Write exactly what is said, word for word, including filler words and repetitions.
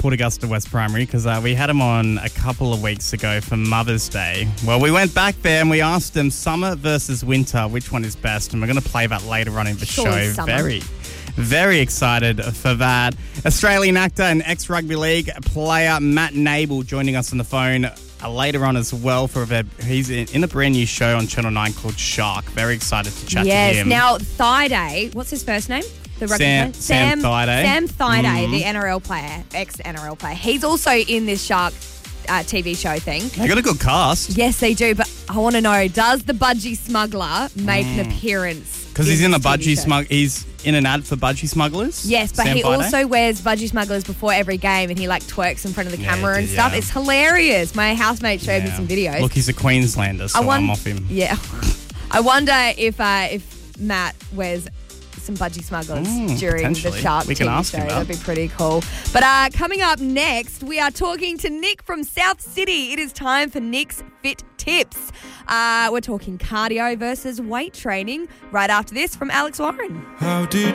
Port Augusta West Primary because uh, we had him on a couple of weeks ago for Mother's Day. Well, we went back there and we asked him summer versus winter, which one is best? And we're going to play that later on in the Surely show. summer. Very, very excited for that. Australian actor and ex-rugby league player Matt Nable joining us on the phone uh, later on as well. For a, He's in, in a brand new show on Channel nine called Shark. Very excited to chat yes. to him. Now, Thaiday, what's his first name? The rugby Sam- player? Sam Thaiday. Sam Thaiday, Mhm. the N R L player, ex-N R L player. He's also in this Shark uh, T V show thing. They got a good cast. Yes, they do. But I want to know, does the Budgie Smuggler make Mm. an appearance? Because he's in a this T V budgie show? smug. He's in an ad for budgie smugglers. Yes, but Sam he Thaiday? also wears Budgie Smugglers before every game and he like twerks in front of the Yeah, camera he and did, stuff. yeah. It's hilarious. My housemate showed me Yeah. some videos. Look, he's a Queenslander, so won- I'm off him. Yeah. I wonder if uh, if Matt wears some Budgie Smugglers Mm, during the potentially. Shark We can T V ask show. him that. That'd be pretty cool. But uh, coming up next, we are talking to Nick from South City. It is time for Nick's Fit Tips. Uh, we're talking cardio versus weight training right after this from Alex Warren. How did